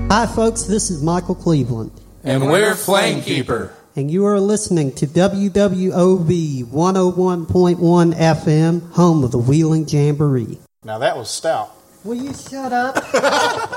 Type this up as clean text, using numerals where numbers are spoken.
Hi, folks. This is Michael Cleveland. And we're Flamekeeper. And you are listening to WWOB 101.1 FM, home of the Wheeling Jamboree. Now that was stout. Will you shut up?